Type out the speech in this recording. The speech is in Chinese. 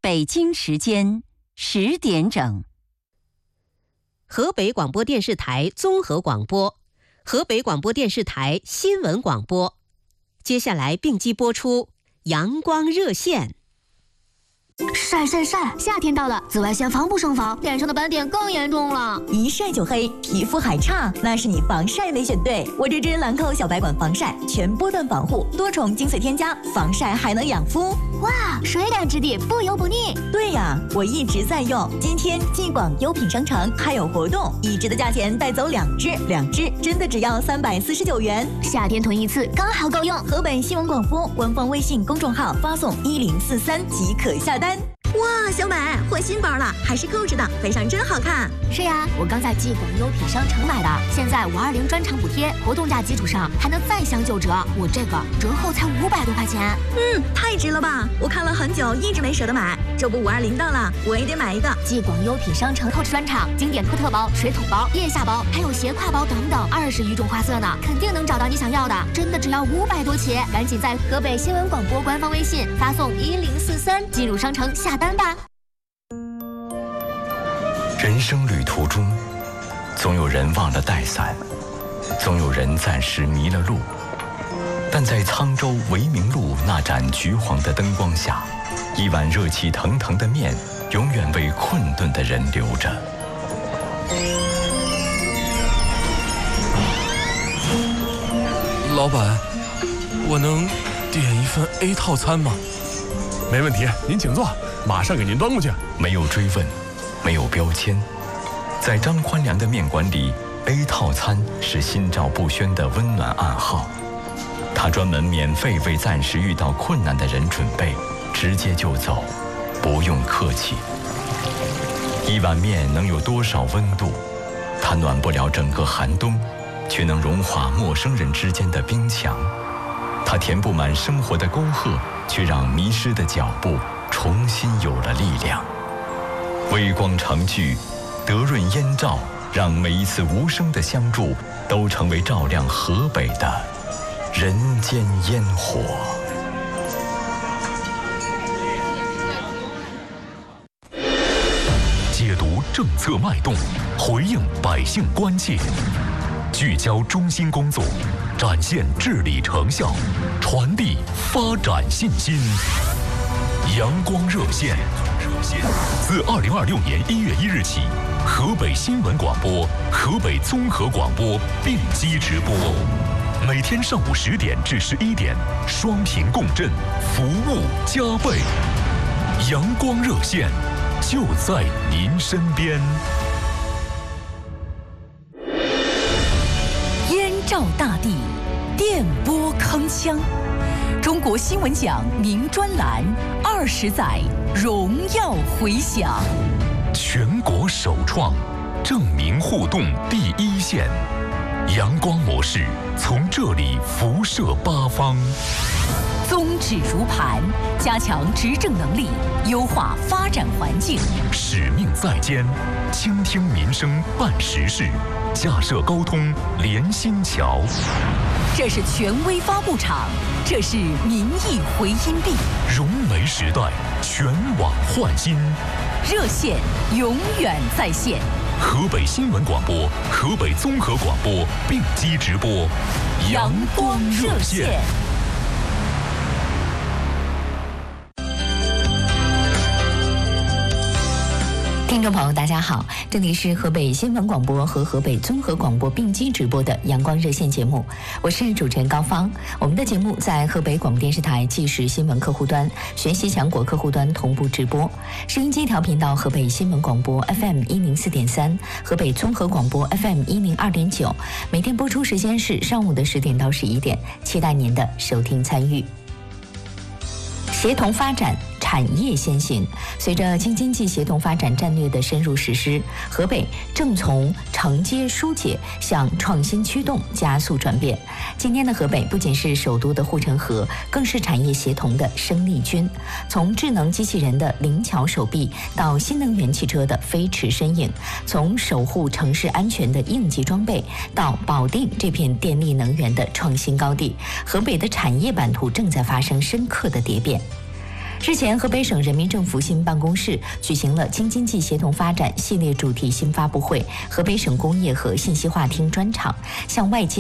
北京时间10点整。 河北广播电视台综合广播，河北广播电视台新闻广播。接下来并机播出阳光热线。 晒晒晒！夏天到了，紫外线防不胜防，脸上的斑点更严重了。 一晒就黑，皮肤还差，那是你防晒没选对。我这支兰蔻小白管防晒，全波段防护，多重精粹添加，防晒还能养肤。 哇，水感质地，不油不腻。 对呀，我一直在用。今天继广优品商城还有活动，1支的价钱带走2支，2支真的只要349元。 夏天囤一次刚好够用。 河北新闻广播官方微信公众号发送1043即可下单。哇，小美换新包了，还是扣着的，背上真好看。 是呀，我刚在继广优品商城买的，现在520专场补贴，活动价基础上还能再享9折，我这个折后才500多块钱。 太值了吧！我看了很久，一直没舍得买。这不520到了，我也得买一个。 继广优品商城扣着专场、经典特包、水桶包、腋下包，还有斜挎包等等20余种花色呢，肯定能找到你想要的。真的只要500多起，赶紧在河北新闻广播官方微信发送1043进入商城下单吧。 人生旅途中，总有人忘了带伞，总有人暂时迷了路，但在沧州维明路那盏橘黄的灯光下，一碗热气腾腾的面永远为困顿的人留着。 老板，我能点一份 A 套餐吗？ 没问题，您请坐，马上给您端过去。 没有追问，没有标签，在张宽良的面馆里， A 套餐是心照不宣的温暖暗号。他专门免费为暂时遇到困难的人准备，直接就走，不用客气。一碗面能有多少温度？它暖不了整个寒冬，却能融化陌生人之间的冰墙。它填不满生活的沟壑，却让迷失的脚步重新有了力量。微光长聚，德润烟照，让每一次无声的相助都成为照亮河北的人间烟火。 解读政策脉动，回应百姓关切，聚焦中心工作，展现治理成效，传递发展信心。阳光热线自2026年1月1日起，河北新闻广播、河北综合广播并机直播，每天上午10点至11点，双频共振，服务加倍。阳光热线就在您身边。 燕照大地，电波铿锵。中国新闻奖名专栏20载荣耀回响， 全国首创证明互动第一线，阳光模式从这里辐射八方。 宗旨如磐，加强执政能力，优化发展环境。 使命在肩，倾听民生办实事，架设沟通连心桥。 这是权威发布场，这是民意回音壁。 融媒时代，全网焕新。 热线永远在线。 河北新闻广播、河北综合广播并机直播， 阳光热线。 听众朋友大家好，这里是河北新闻广播和河北综合广播并机直播的阳光热线节目，我是主持人高芳。我们的节目在河北广播电视台即时新闻客户端、学习强国客户端同步直播，收音机调频到河北新闻广播 FM 104.3，河北综合广播 FM 102.9，每天播出时间是上午的10点到11点，期待您的收听参与。协同发展，产业先行。随着京津冀协同发展战略的深入实施，河北正从承接疏解向创新驱动加速转变。今天的河北不仅是首都的护城河，更是产业协同的生力军。从智能机器人的灵巧手臂到新能源汽车的飞驰身影，从守护城市安全的应急装备到保定这片电力能源的创新高地，河北的产业版图正在发生深刻的蝶变。 日前，河北省人民政府新办公室举行了京津冀协同发展系列主题新发布会、河北省工业和信息化厅专场，向外界